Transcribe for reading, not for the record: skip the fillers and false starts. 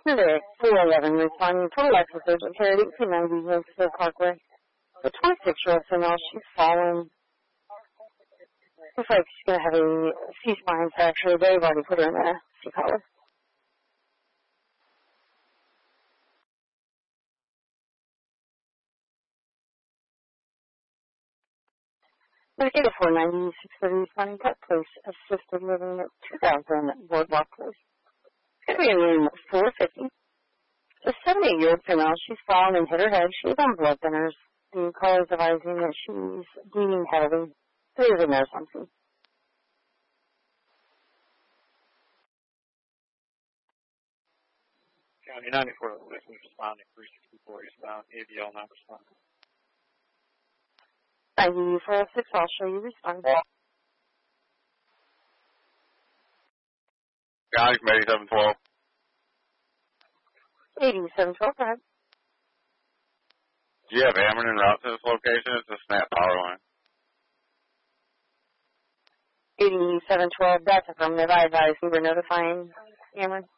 Number 411 responding to Alexis Urgent Care at 1890 Winston Parkway. The 26-year-old female, she's fallen. Looks like she's going to have a C-spine fracture. They've already put her in a C-collar. Investigator 490, 630 responding to place assisted living at 2000 Boardwalk Place. Could be in room 450. The 78-year-old female, she's fallen and hit her head. She's on blood thinners. The caller is advising that she's bleeding heavily. There is a nurse on scene. County 94, who's responding, 364 eastbound, ABL not responding. 9406, I'll show you respond. County from 8712. 8712, go ahead. Do you have Ameren en route to this location? It's a snap power line. 8712, that's affirmative. I advise we were notifying Ameren.